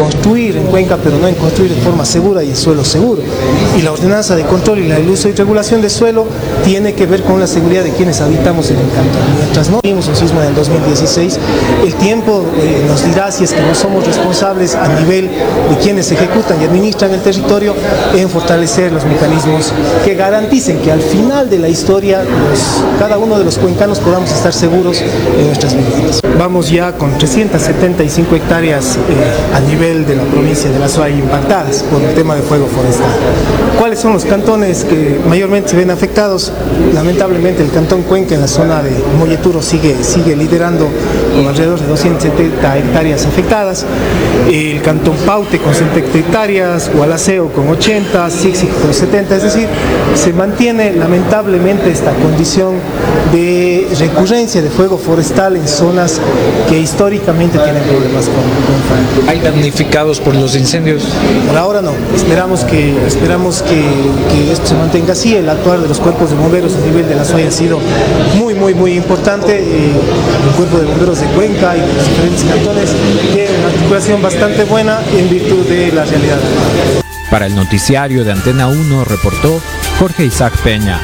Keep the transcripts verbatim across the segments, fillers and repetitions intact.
construir en Cuenca, pero no en construir de forma segura y en suelo seguro. Y la ordenanza de control y la del uso y regulación de suelo tiene que ver con la seguridad de quienes habitamos en el cantón. Mientras no vimos un sismo en el dos mil dieciséis, el tiempo eh, nos dirá si es que no somos responsables a nivel de quienes ejecutan y administran el territorio en fortalecer los mecanismos que garanticen que al final de la historia los, cada uno de los cuencanos podamos estar seguros en nuestras viviendas. Vamos ya con trescientas setenta y cinco hectáreas eh, a nivel de la provincia de La Suay impactadas por el tema de fuego forestal. ¿Cuáles son los cantones que mayormente se ven afectados? Lamentablemente el cantón Cuenca en la zona de Molleturo sigue, sigue liderando con alrededor de doscientas setenta hectáreas afectadas, el cantón Paute con setenta hectáreas, Gualaceo con ochenta, Sixic con setenta, es decir, se mantiene lamentablemente esta condición de recurrencia de fuego forestal en zonas que históricamente tienen problemas con, con fuego. ¿Hay damnificados por los incendios? Por ahora no, esperamos que, esperamos que, que esto se mantenga así. El actuar de los cuerpos de bomberos a nivel de La Suay ha sido muy, muy, muy importante. Eh, el cuerpo de bomberos de Cuenca y de los diferentes cantones tiene una articulación bastante buena en virtud de la realidad. Para el noticiario de Antena uno reportó Jorge Isaac Peña.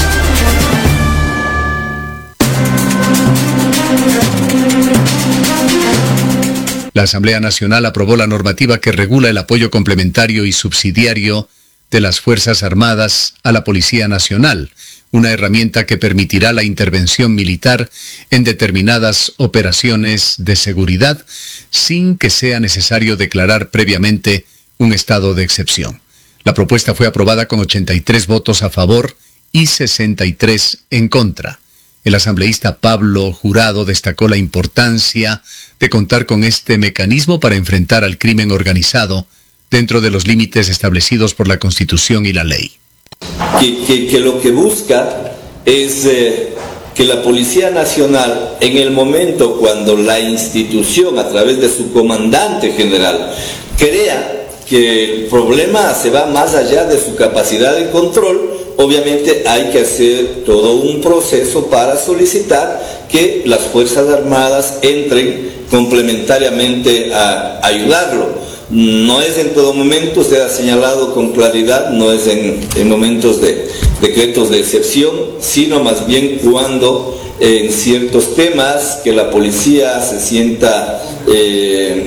La Asamblea Nacional aprobó la normativa que regula el apoyo complementario y subsidiario de las Fuerzas Armadas a la Policía Nacional, una herramienta que permitirá la intervención militar en determinadas operaciones de seguridad sin que sea necesario declarar previamente un estado de excepción. La propuesta fue aprobada con ochenta y tres votos a favor y sesenta y tres en contra. El asambleísta Pablo Jurado destacó la importancia de contar con este mecanismo para enfrentar al crimen organizado dentro de los límites establecidos por la Constitución y la ley. Que, que, que lo que busca es eh, que la Policía Nacional, en el momento cuando la institución, a través de su comandante general, crea que el problema se va más allá de su capacidad de control, obviamente hay que hacer todo un proceso para solicitar que las Fuerzas Armadas entren complementariamente a ayudarlo. No es en todo momento, usted ha señalado con claridad, no es en, en momentos de decretos de excepción, sino más bien cuando eh, en ciertos temas que la policía se sienta, eh,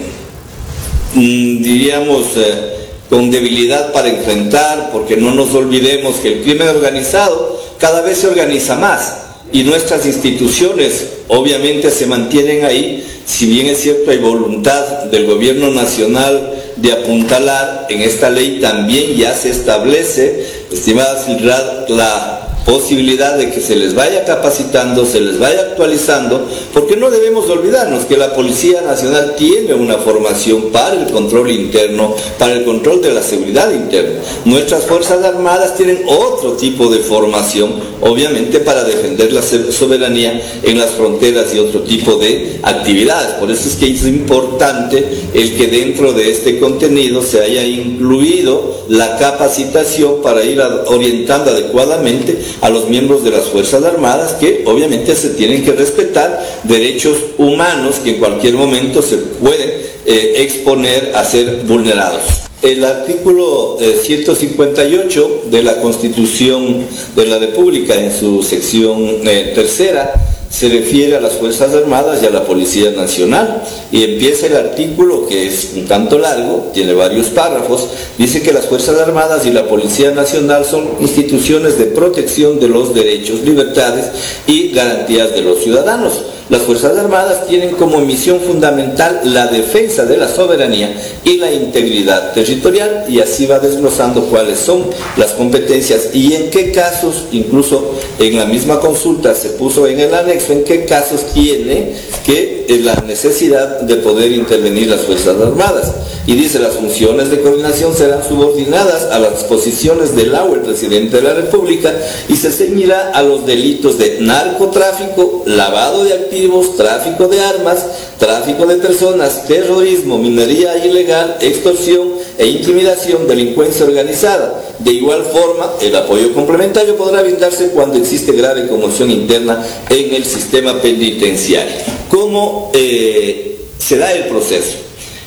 diríamos, eh, con debilidad para enfrentar, porque no nos olvidemos que el crimen organizado cada vez se organiza más y nuestras instituciones obviamente se mantienen ahí. Si bien es cierto hay voluntad del gobierno nacional de apuntalar, en esta ley también ya se establece, estimada Silrad, la posibilidad de que se les vaya capacitando, se les vaya actualizando, porque no debemos olvidarnos que la Policía Nacional tiene una formación para el control interno, para el control de la seguridad interna. Nuestras Fuerzas Armadas tienen otro tipo de formación, obviamente para defender la soberanía en las fronteras y otro tipo de actividades. Por eso es que es importante el que dentro de este contenido se haya incluido la capacitación para ir orientando adecuadamente a los miembros de las Fuerzas Armadas, que obviamente se tienen que respetar derechos humanos que en cualquier momento se pueden eh, exponer a ser vulnerados. El artículo eh, ciento cincuenta y ocho de la Constitución de la República, en su sección eh, tercera, se refiere a las Fuerzas Armadas y a la Policía Nacional, y empieza el artículo, que es un tanto largo, tiene varios párrafos, dice que las Fuerzas Armadas y la Policía Nacional son instituciones de protección de los derechos, libertades y garantías de los ciudadanos. Las Fuerzas Armadas tienen como misión fundamental la defensa de la soberanía y la integridad territorial, y así va desglosando cuáles son las competencias y en qué casos, incluso en la misma consulta se puso en el anexo, en qué casos tiene que eh, la necesidad de poder intervenir las Fuerzas Armadas. Y dice, las funciones de coordinación serán subordinadas a las disposiciones del A U, el presidente de la República, y se ceñirá a los delitos de narcotráfico, lavado de activos, tráfico de armas, tráfico de personas, terrorismo, minería ilegal, extorsión e intimidación, delincuencia organizada. De igual forma, el apoyo complementario podrá brindarse cuando existe grave conmoción interna en el sistema penitenciario. ¿Cómo eh, se da el proceso?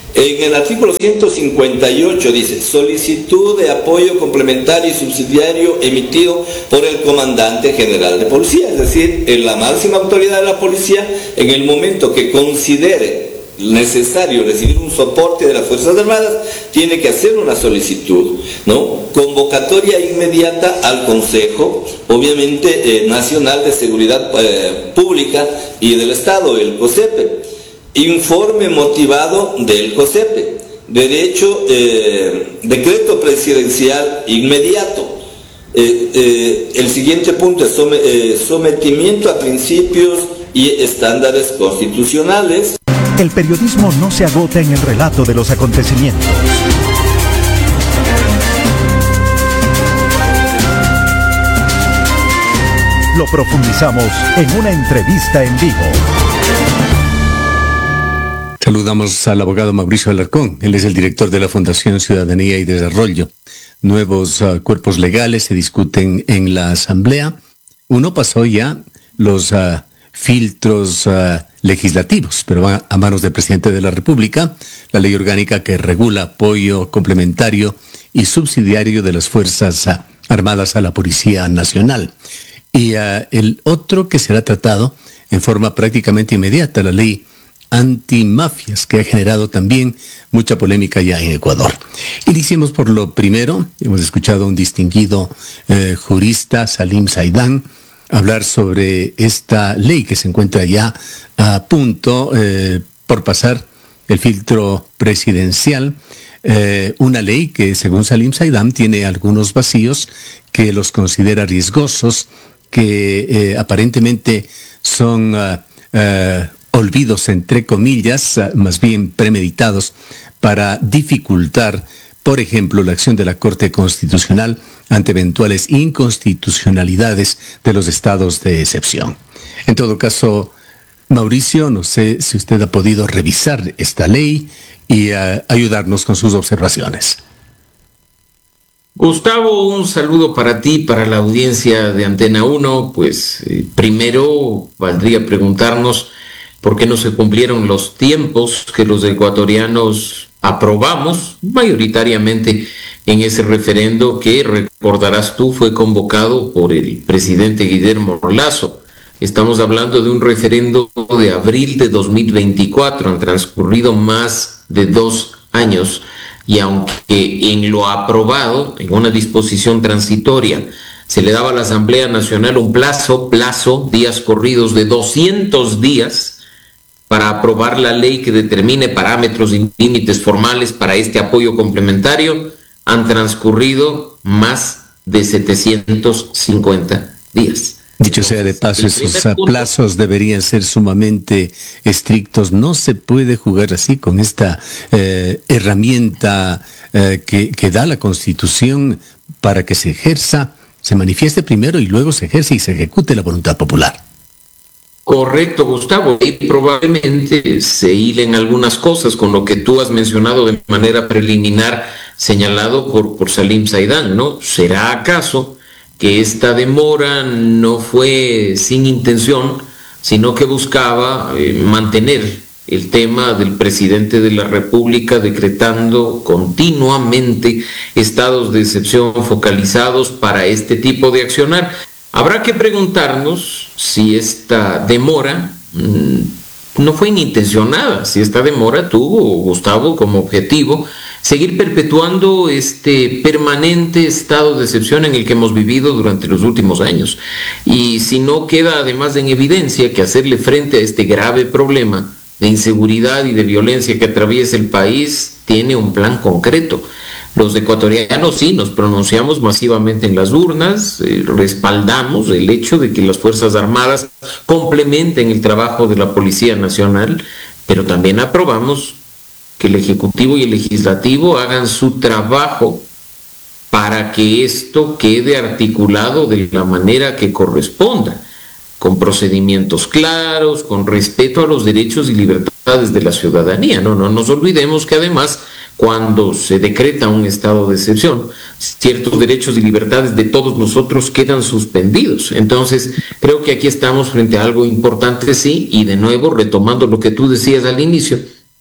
En el artículo ciento cincuenta y ocho dice, solicitud de apoyo complementario y subsidiario emitido por el comandante general de policía, es decir, en la máxima autoridad de la policía, en el momento que considere necesario recibir un soporte de las Fuerzas Armadas, tiene que hacer una solicitud, ¿no? Convocatoria inmediata al Consejo, obviamente, eh, Nacional de Seguridad eh, Pública y del Estado, el COSEPE. Informe motivado del COSEPE. Derecho, eh, decreto presidencial inmediato. Eh, eh, el siguiente punto es som eh, sometimiento a principios y estándares constitucionales. El periodismo no se agota en el relato de los acontecimientos. Lo profundizamos en una entrevista en vivo. Saludamos al abogado Mauricio Alarcón. Él es el director de la Fundación Ciudadanía y Desarrollo. Nuevos uh, cuerpos legales se discuten en la Asamblea. Uno pasó ya los uh, filtros uh, legislativos, pero va a manos del presidente de la República, la ley orgánica que regula apoyo complementario y subsidiario de las Fuerzas uh, Armadas a la Policía Nacional. Y uh, el otro que será tratado en forma prácticamente inmediata, la ley antimafias, que ha generado también mucha polémica ya en Ecuador. Iniciemos por lo primero. Hemos escuchado a un distinguido eh, jurista, Salim Saidán, hablar sobre esta ley que se encuentra ya a punto eh, por pasar el filtro presidencial. Eh, una ley que, según Salim Saidán, tiene algunos vacíos, que los considera riesgosos, que eh, aparentemente son uh, uh, olvidos, entre comillas, más bien premeditados, para dificultar, por ejemplo, la acción de la Corte Constitucional ante eventuales inconstitucionalidades de los estados de excepción. En todo caso, Mauricio, no sé si usted ha podido revisar esta ley y uh, ayudarnos con sus observaciones. Gustavo, un saludo para ti, para la audiencia de Antena uno. Pues eh, primero valdría preguntarnos por qué no se cumplieron los tiempos que los ecuatorianos aprobamos mayoritariamente en ese referendo que, recordarás tú, fue convocado por el presidente Guillermo Lasso. Estamos hablando de un referendo de abril de dos mil veinticuatro, han transcurrido más de dos años, y aunque en lo aprobado, en una disposición transitoria, se le daba a la Asamblea Nacional un plazo, plazo, días corridos de doscientos días, para aprobar la ley que determine parámetros y límites formales para este apoyo complementario, han transcurrido más de setecientos cincuenta días. Dicho sea de paso, esos plazos deberían ser sumamente estrictos. No se puede jugar así con esta eh, herramienta eh, que, que da la Constitución para que se ejerza, se manifieste primero y luego se ejerce y se ejecute la voluntad popular. Correcto, Gustavo, y probablemente se hilen algunas cosas con lo que tú has mencionado de manera preliminar, señalado por, por Salim Saidán, ¿no? ¿Será acaso que esta demora no fue sin intención, sino que buscaba eh, mantener el tema del presidente de la República decretando continuamente estados de excepción focalizados para este tipo de accionar? Habrá que preguntarnos si esta demora mmm, no fue inintencionada, si esta demora tuvo, Gustavo, como objetivo seguir perpetuando este permanente estado de excepción en el que hemos vivido durante los últimos años. Y si no queda además en evidencia que hacerle frente a este grave problema de inseguridad y de violencia que atraviesa el país tiene un plan concreto. Los ecuatorianos sí nos pronunciamos masivamente en las urnas, eh, respaldamos el hecho de que las Fuerzas Armadas complementen el trabajo de la Policía Nacional, pero también aprobamos que el Ejecutivo y el Legislativo hagan su trabajo para que esto quede articulado de la manera que corresponda, con procedimientos claros, con respeto a los derechos y libertades de la ciudadanía. No, no nos olvidemos que además, cuando se decreta un estado de excepción, ciertos derechos y libertades de todos nosotros quedan suspendidos. Entonces, creo que aquí estamos frente a algo importante, sí, y de nuevo, retomando lo que tú decías al inicio,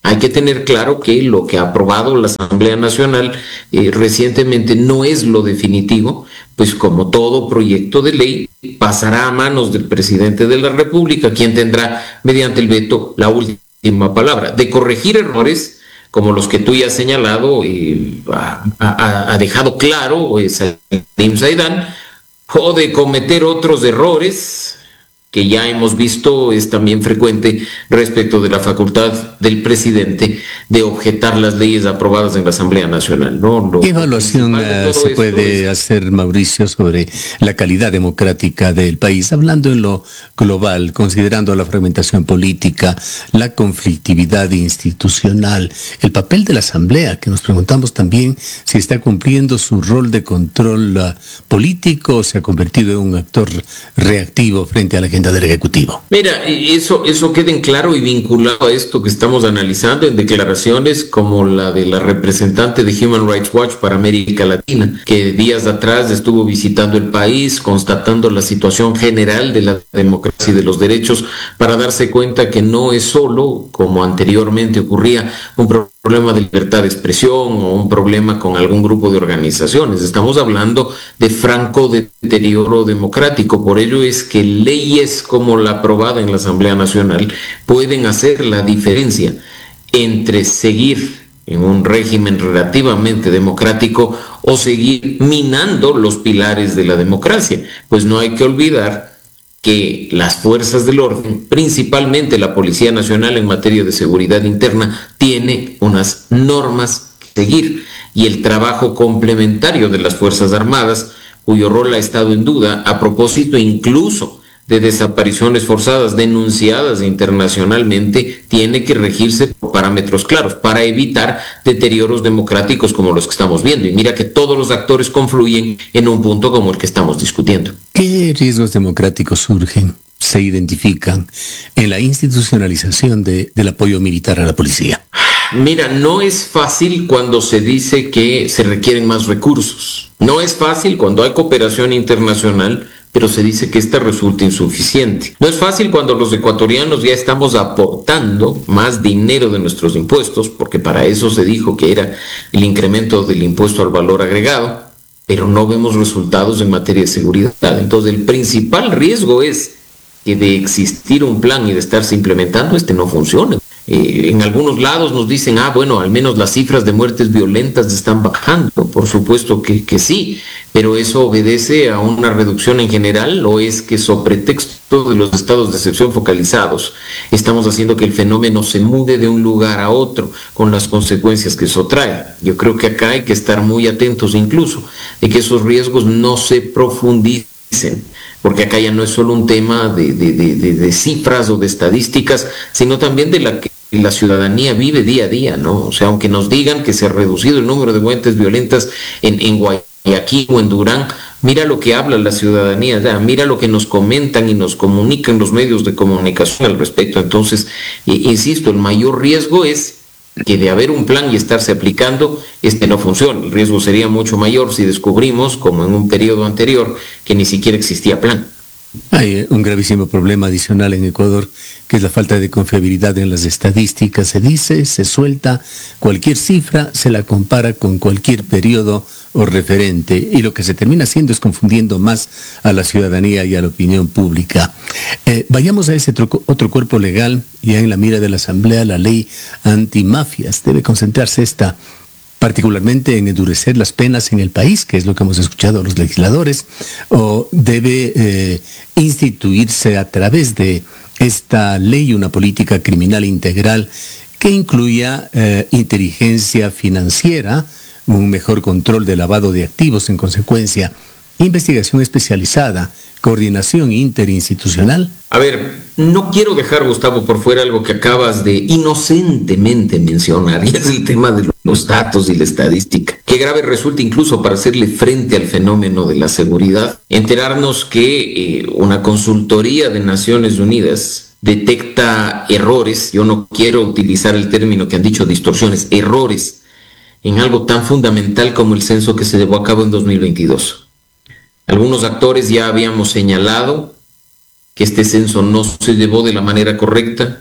hay que tener claro que lo que ha aprobado la Asamblea Nacional eh, recientemente no es lo definitivo, pues como todo proyecto de ley pasará a manos del presidente de la República, quien tendrá mediante el veto la última palabra. De corregir errores como los que tú ya has señalado, eh, ha, ha, ha dejado claro eh, Salim Saidán, o de cometer otros errores que ya hemos visto es también frecuente respecto de la facultad del presidente de objetar las leyes aprobadas en la Asamblea Nacional, ¿no? Lo ¿Qué evaluación uh, se puede es... hacer, Mauricio, sobre la calidad democrática del país, hablando en lo global, considerando la fragmentación política, la conflictividad institucional, el papel de la Asamblea, que nos preguntamos también si está cumpliendo su rol de control uh, político o se ha convertido en un actor reactivo frente a la agenda del Ejecutivo? Mira, eso, eso queda en claro y vinculado a esto que estamos analizando en declaraciones como la de la representante de Human Rights Watch para América Latina, que días atrás estuvo visitando el país, constatando la situación general de la democracia y de los derechos, para darse cuenta que no es solo, como anteriormente ocurría, un problema problema de libertad de expresión o un problema con algún grupo de organizaciones. Estamos hablando de franco deterioro democrático. Por ello es que leyes como la aprobada en la Asamblea Nacional pueden hacer la diferencia entre seguir en un régimen relativamente democrático o seguir minando los pilares de la democracia. Pues no hay que olvidar que las fuerzas del orden, principalmente la Policía Nacional en materia de seguridad interna, tiene unas normas que seguir, y el trabajo complementario de las Fuerzas Armadas, cuyo rol ha estado en duda a propósito incluso de desapariciones forzadas denunciadas internacionalmente, tiene que regirse por parámetros claros para evitar deterioros democráticos como los que estamos viendo. Y mira que todos los actores confluyen en un punto como el que estamos discutiendo. ¿Qué riesgos democráticos surgen, se identifican en la institucionalización de, del apoyo militar a la policía? Mira, no es fácil cuando se dice que se requieren más recursos. No es fácil cuando hay cooperación internacional, pero se dice que esta resulta insuficiente. No es fácil cuando los ecuatorianos ya estamos aportando más dinero de nuestros impuestos, porque para eso se dijo que era el incremento del impuesto al valor agregado, pero no vemos resultados en materia de seguridad. Entonces, el principal riesgo es que de existir un plan y de estarse implementando, este no funcione. Eh, en algunos lados nos dicen, ah, bueno, al menos las cifras de muertes violentas están bajando. Por supuesto que, que sí, pero ¿eso obedece a una reducción en general o es que sobre pretexto de los estados de excepción focalizados estamos haciendo que el fenómeno se mude de un lugar a otro con las consecuencias que eso trae? Yo creo que acá hay que estar muy atentos incluso de que esos riesgos no se profundicen, porque acá ya no es solo un tema de, de, de, de, de cifras o de estadísticas, sino también de la que la ciudadanía vive día a día, ¿no? O sea, aunque nos digan que se ha reducido el número de muertes violentas en, en Guayaquil o en Durán, mira lo que habla la ciudadanía, ya, mira lo que nos comentan y nos comunican los medios de comunicación al respecto. Entonces, eh, insisto, el mayor riesgo es que de haber un plan y estarse aplicando, este no funciona. El riesgo sería mucho mayor si descubrimos, como en un periodo anterior, que ni siquiera existía plan. Hay un gravísimo problema adicional en Ecuador, que es la falta de confiabilidad en las estadísticas. Se dice, se suelta cualquier cifra, se la compara con cualquier periodo o referente, y lo que se termina haciendo es confundiendo más a la ciudadanía y a la opinión pública. Eh, vayamos a ese otro, otro cuerpo legal, ya en la mira de la Asamblea, la ley antimafias. Debe concentrarse esta particularmente en endurecer las penas en el país, que es lo que hemos escuchado a los legisladores, o debe eh, instituirse a través de esta ley una política criminal integral que incluya eh, inteligencia financiera, un mejor control de lavado de activos, en consecuencia, investigación especializada, coordinación interinstitucional. A ver, no quiero dejar, Gustavo, por fuera algo que acabas de inocentemente mencionar, y es el tema de los datos y la estadística. Qué grave resulta incluso para hacerle frente al fenómeno de la seguridad, enterarnos que eh, una consultoría de Naciones Unidas detecta errores, yo no quiero utilizar el término que han dicho distorsiones, errores, en algo tan fundamental como el censo que se llevó a cabo en dos mil veintidós. Algunos actores ya habíamos señalado que este censo no se llevó de la manera correcta,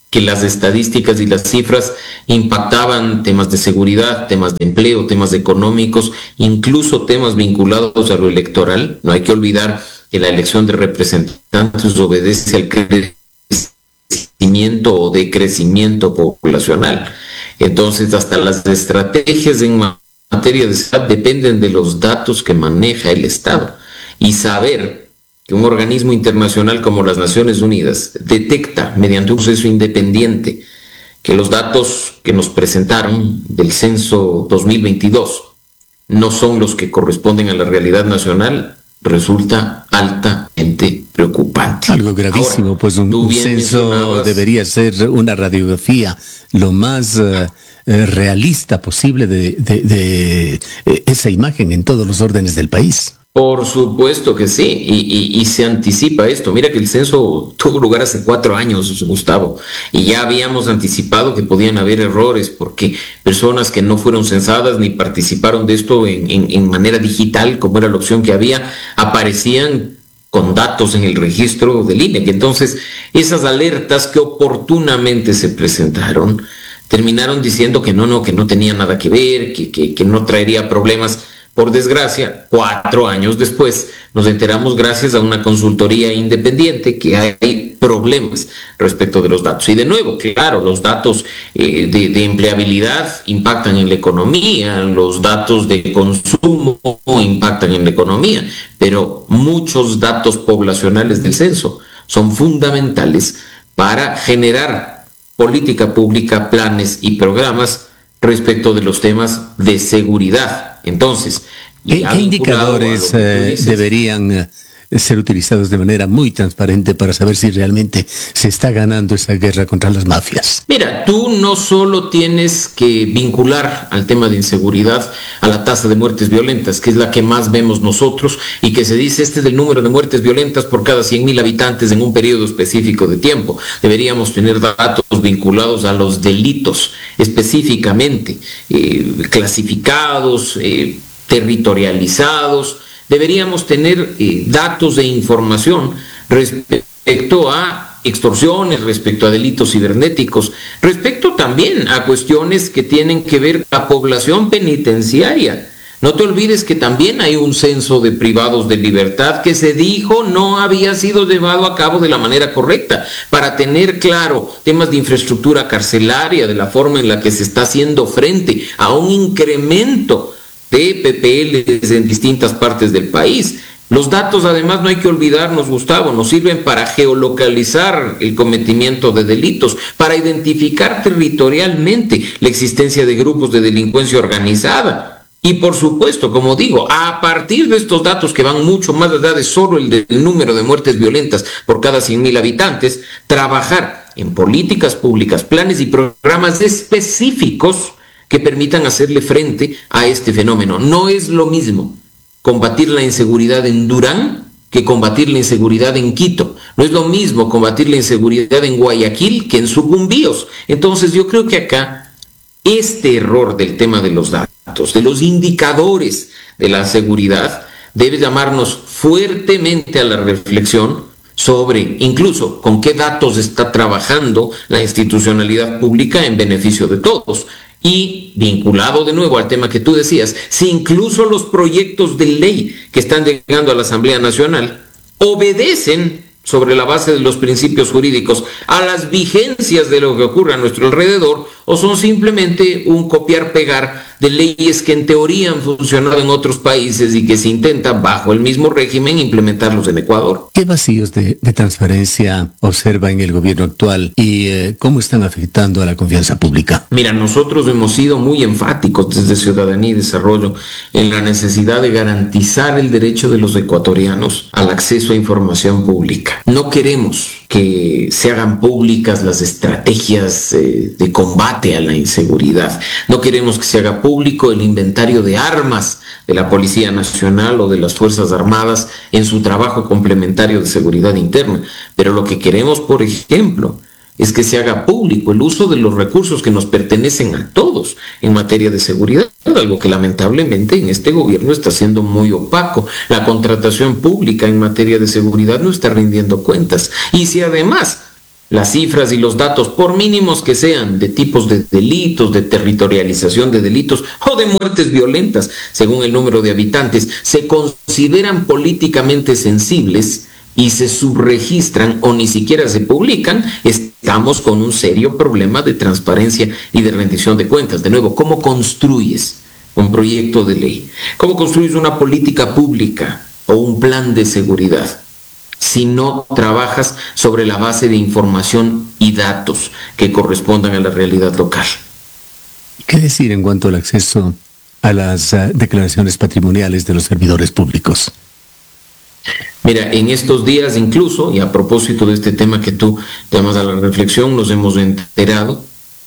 que las estadísticas y las cifras impactaban temas de seguridad, temas de empleo, temas económicos, incluso temas vinculados a lo electoral. No hay que olvidar que la elección de representantes obedece al crecimiento o decrecimiento poblacional. Entonces, hasta las estrategias en materia de seguridad dependen de los datos que maneja el Estado. Y saber que un organismo internacional como las Naciones Unidas detecta mediante un proceso independiente que los datos que nos presentaron del censo dos mil veintidós no son los que corresponden a la realidad nacional, resulta altamente preocupante. Algo gravísimo. Ahora, pues un, un censo debería ser una radiografía lo más uh, realista posible de, de, de, de esa imagen en todos los órdenes del país. Por supuesto que sí, y, y, y se anticipa esto. Mira que el censo tuvo lugar hace cuatro años, Gustavo, y ya habíamos anticipado que podían haber errores porque personas que no fueron censadas ni participaron de esto en, en, en manera digital, como era la opción que había, aparecían con datos en el registro del I N E. Y entonces esas alertas que oportunamente se presentaron terminaron diciendo que no, no, que no tenía nada que ver, que, que, que no traería problemas. Por desgracia, cuatro años después, nos enteramos gracias a una consultoría independiente que hay problemas respecto de los datos. Y de nuevo, claro, los datos eh, de, de empleabilidad impactan en la economía, los datos de consumo impactan en la economía, pero muchos datos poblacionales del censo son fundamentales para generar política pública, planes y programas respecto de los temas de seguridad. Entonces, ¿qué, ¿qué indicadores eh, deberían eh, ser utilizados de manera muy transparente para saber si realmente se está ganando esa guerra contra las mafias? Mira, tú no solo tienes que vincular al tema de inseguridad a la tasa de muertes violentas, que es la que más vemos nosotros, y que se dice este es el número de muertes violentas por cada cien mil habitantes en un periodo específico de tiempo. Deberíamos tener datos vinculados a los delitos específicamente, eh, clasificados, eh, territorializados. Deberíamos tener eh, datos de información respecto a extorsiones, respecto a delitos cibernéticos, respecto también a cuestiones que tienen que ver con la población penitenciaria. No te olvides que también hay un censo de privados de libertad que se dijo no había sido llevado a cabo de la manera correcta, para tener claro temas de infraestructura carcelaria, de la forma en la que se está haciendo frente a un incremento de P P Ls en distintas partes del país. Los datos, además, no hay que olvidarnos, Gustavo, nos sirven para geolocalizar el cometimiento de delitos, para identificar territorialmente la existencia de grupos de delincuencia organizada. Y por supuesto, como digo, a partir de estos datos que van mucho más allá de solo el del número de muertes violentas por cada cien mil habitantes, trabajar en políticas públicas, planes y programas específicos que permitan hacerle frente a este fenómeno. No es lo mismo combatir la inseguridad en Durán que combatir la inseguridad en Quito. No es lo mismo combatir la inseguridad en Guayaquil que en Sucumbíos. Entonces yo creo que acá este error del tema de los datos, de los indicadores de la seguridad, debe llamarnos fuertemente a la reflexión sobre incluso con qué datos está trabajando la institucionalidad pública en beneficio de todos. Y vinculado de nuevo al tema que tú decías, si incluso los proyectos de ley que están llegando a la Asamblea Nacional obedecen sobre la base de los principios jurídicos a las vigencias de lo que ocurre a nuestro alrededor, o son simplemente un copiar-pegar de leyes que en teoría han funcionado en otros países y que se intenta bajo el mismo régimen implementarlos en Ecuador. ¿Qué vacíos de, de transparencia observa en el gobierno actual y eh, cómo están afectando a la confianza pública? Mira, nosotros hemos sido muy enfáticos desde Ciudadanía y Desarrollo en la necesidad de garantizar el derecho de los ecuatorianos al acceso a información pública. No queremos que se hagan públicas las estrategias eh, de combate a la inseguridad. No queremos que se haga público el inventario de armas de la Policía Nacional o de las Fuerzas Armadas en su trabajo complementario de seguridad interna. Pero lo que queremos, por ejemplo, es que se haga público el uso de los recursos que nos pertenecen a todos en materia de seguridad, algo que lamentablemente en este gobierno está siendo muy opaco. La contratación pública en materia de seguridad no está rindiendo cuentas. Y si además las cifras y los datos, por mínimos que sean, de tipos de delitos, de territorialización de delitos o de muertes violentas, según el número de habitantes, se consideran políticamente sensibles y se subregistran o ni siquiera se publican, estamos con un serio problema de transparencia y de rendición de cuentas. De nuevo, ¿cómo construyes un proyecto de ley? ¿Cómo construyes una política pública o un plan de seguridad si no trabajas sobre la base de información y datos que correspondan a la realidad local? ¿Qué decir en cuanto al acceso a las uh, declaraciones patrimoniales de los servidores públicos? Mira, en estos días incluso, y a propósito de este tema que tú llamas a la reflexión, nos hemos enterado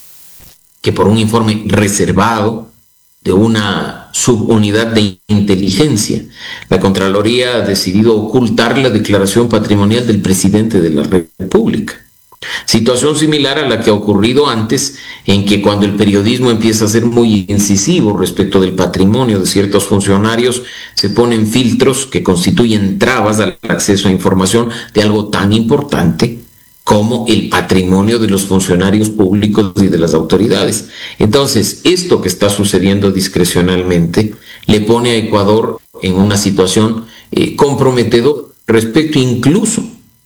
que por un informe reservado de una subunidad de inteligencia, la Contraloría ha decidido ocultar la declaración patrimonial del presidente de la República. Situación similar a la que ha ocurrido antes, en que cuando el periodismo empieza a ser muy incisivo respecto del patrimonio de ciertos funcionarios, se ponen filtros que constituyen trabas al acceso a información de algo tan importante como el patrimonio de los funcionarios públicos y de las autoridades. Entonces, esto que está sucediendo discrecionalmente le pone a Ecuador en una situación eh, comprometedora respecto incluso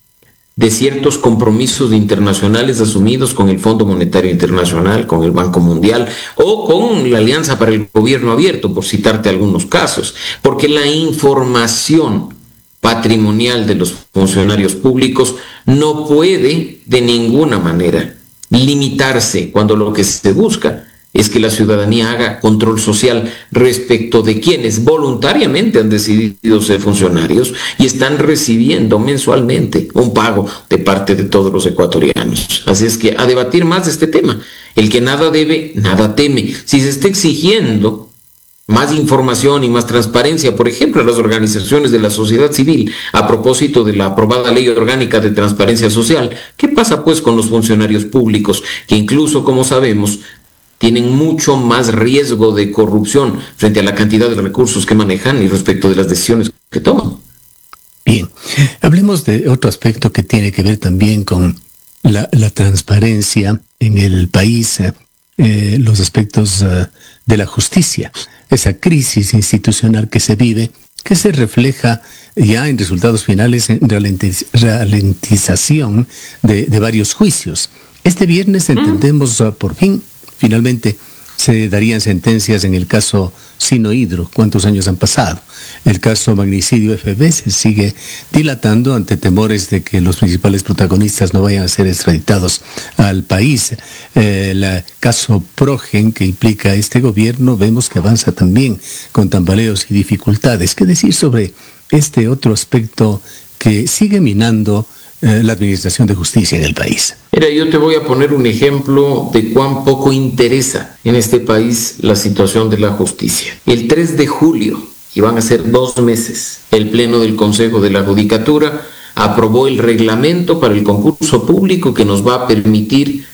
de ciertos compromisos internacionales asumidos con el Fondo Monetario Internacional, con el Banco Mundial o con la Alianza para el Gobierno Abierto, por citarte algunos casos, porque la información patrimonial de los funcionarios públicos no puede de ninguna manera limitarse cuando lo que se busca es que la ciudadanía haga control social respecto de quienes voluntariamente han decidido ser funcionarios y están recibiendo mensualmente un pago de parte de todos los ecuatorianos. Así es que a debatir más de este tema. El que nada debe, nada teme. Si se está exigiendo más información y más transparencia, por ejemplo, a las organizaciones de la sociedad civil, a propósito de la aprobada Ley Orgánica de Transparencia Social, ¿qué pasa pues con los funcionarios públicos que incluso, como sabemos, tienen mucho más riesgo de corrupción frente a la cantidad de recursos que manejan y respecto de las decisiones que toman? Bien, hablemos de otro aspecto que tiene que ver también con la, la transparencia en el país, eh, los aspectos uh, de la justicia, esa crisis institucional que se vive, que se refleja ya en resultados finales en ralentiz ralentización de, de varios juicios. Este viernes entendemos uh, por fin, finalmente, se darían sentencias en el caso Sinohydro. ¿Cuántos años han pasado? El caso Magnicidio F B se sigue dilatando ante temores de que los principales protagonistas no vayan a ser extraditados al país. Eh, el caso Progen, que implica a este gobierno, vemos que avanza también con tambaleos y dificultades. ¿Qué decir sobre este otro aspecto que sigue minando eh, la administración de justicia en el país? Mira, yo te voy a poner un ejemplo de cuán poco interesa en este país la situación de la justicia. El tres de julio, y van a ser dos meses, el Pleno del Consejo de la Judicatura aprobó el reglamento para el concurso público que nos va a permitir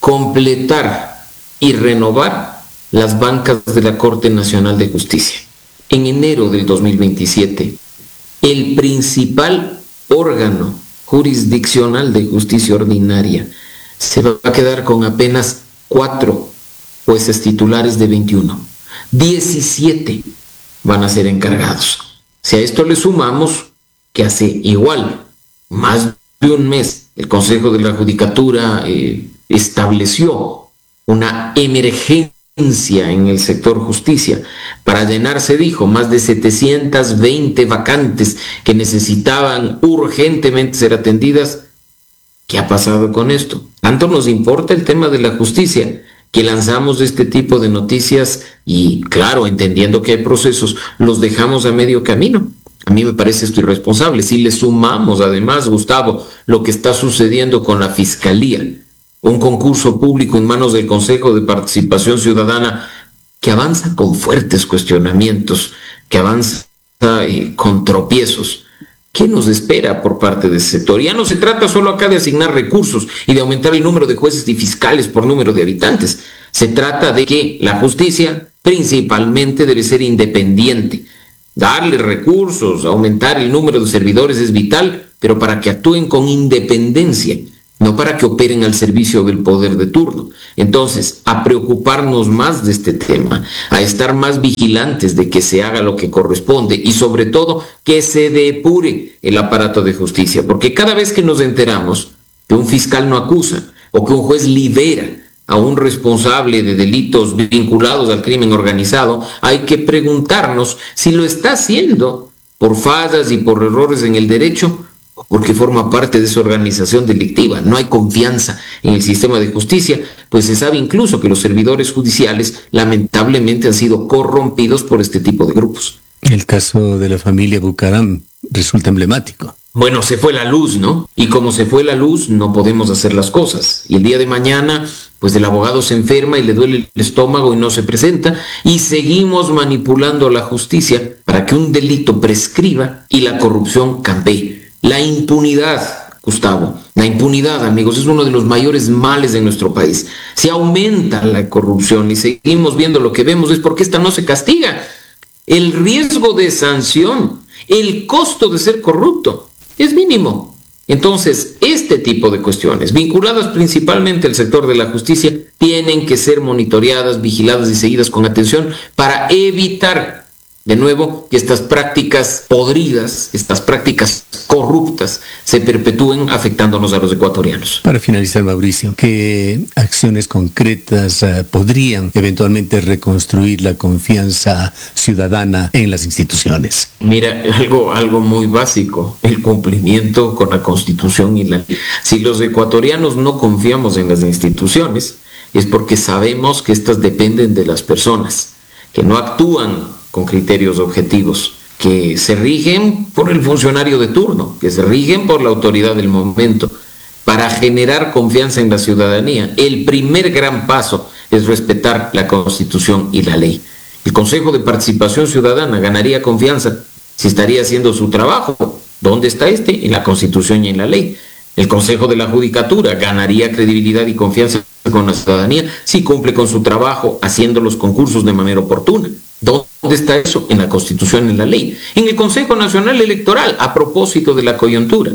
completar y renovar las bancas de la Corte Nacional de Justicia. En enero del dos mil veintisiete, el principal órgano jurisdiccional de justicia ordinaria se va a quedar con apenas cuatro jueces titulares de veintiuno. diecisiete van a ser encargados. Si a esto le sumamos que hace igual más de un mes el Consejo de la Judicatura eh, estableció una emergencia en el sector justicia para llenar, se dijo, más de setecientas veinte vacantes que necesitaban urgentemente ser atendidas. ¿Qué ha pasado con esto? Tanto nos importa el tema de la justicia que lanzamos este tipo de noticias y, claro, entendiendo que hay procesos, los dejamos a medio camino. A mí me parece esto irresponsable. Si le sumamos, además, Gustavo, lo que está sucediendo con la Fiscalía, un concurso público en manos del Consejo de Participación Ciudadana que avanza con fuertes cuestionamientos, que avanza eh, con tropiezos. ¿Qué nos espera por parte de ese sector? Ya no se trata solo acá de asignar recursos y de aumentar el número de jueces y fiscales por número de habitantes. Se trata de que la justicia principalmente debe ser independiente. Darle recursos, aumentar el número de servidores es vital, pero para que actúen con independencia no para que operen al servicio del poder de turno. Entonces, a preocuparnos más de este tema, a estar más vigilantes de que se haga lo que corresponde y sobre todo que se depure el aparato de justicia, porque cada vez que nos enteramos que un fiscal no acusa o que un juez libera a un responsable de delitos vinculados al crimen organizado, hay que preguntarnos si lo está haciendo por fallas y por errores en el derecho, porque forma parte de esa organización delictiva. No hay confianza en el sistema de justicia, pues se sabe incluso que los servidores judiciales lamentablemente han sido corrompidos por este tipo de grupos. El caso de la familia Bucaram resulta emblemático. Bueno, se fue la luz, ¿no? Y como se fue la luz, no podemos hacer las cosas. Y el día de mañana, pues el abogado se enferma y le duele el estómago y no se presenta, y seguimos manipulando la justicia para que un delito prescriba y la corrupción campee. La impunidad, Gustavo, la impunidad, amigos, es uno de los mayores males de nuestro país. Si aumenta la corrupción y seguimos viendo lo que vemos, es porque esta no se castiga. El riesgo de sanción, el costo de ser corrupto, es mínimo. Entonces, este tipo de cuestiones, vinculadas principalmente al sector de la justicia, tienen que ser monitoreadas, vigiladas y seguidas con atención para evitar, de nuevo, que estas prácticas podridas, estas prácticas corruptas, se perpetúen afectándonos a los ecuatorianos. Para finalizar, Mauricio, ¿qué acciones concretas uh, podrían eventualmente reconstruir la confianza ciudadana en las instituciones? Mira, algo, algo muy básico, el cumplimiento con la Constitución y la ley. Si los ecuatorianos no confiamos en las instituciones, es porque sabemos que estas dependen de las personas, que no actúan con criterios objetivos, que se rigen por el funcionario de turno, que se rigen por la autoridad del momento. Para generar confianza en la ciudadanía, el primer gran paso es respetar la Constitución y la ley. El Consejo de Participación Ciudadana ganaría confianza si estaría haciendo su trabajo. ¿Dónde está este? En la Constitución y en la ley. El Consejo de la Judicatura ganaría credibilidad y confianza con la ciudadanía si cumple con su trabajo haciendo los concursos de manera oportuna. ¿Dónde está eso? En la Constitución y en la ley. En el Consejo Nacional Electoral, a propósito de la coyuntura,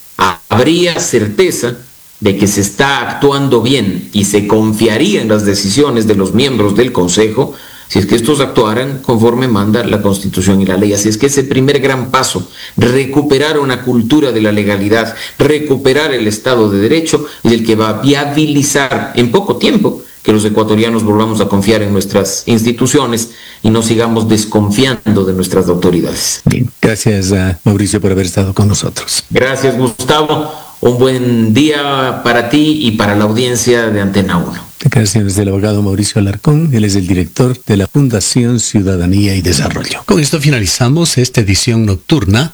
habría certeza de que se está actuando bien y se confiaría en las decisiones de los miembros del Consejo si es que estos actuaran conforme manda la Constitución y la ley. Así es que ese primer gran paso, recuperar una cultura de la legalidad, recuperar el Estado de Derecho, es el que va a viabilizar en poco tiempo que los ecuatorianos volvamos a confiar en nuestras instituciones y no sigamos desconfiando de nuestras autoridades. Bien, gracias a Mauricio por haber estado con nosotros. Gracias, Gustavo. Un buen día para ti y para la audiencia de Antena uno. Declaraciones del abogado Mauricio Alarcón, él es el director de la Fundación Ciudadanía y Desarrollo. Con esto finalizamos esta edición nocturna.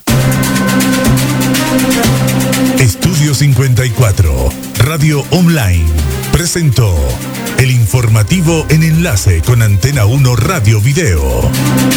Estudio cincuenta y cuatro, Radio Online, presentó el informativo en enlace con Antena uno Radio Video.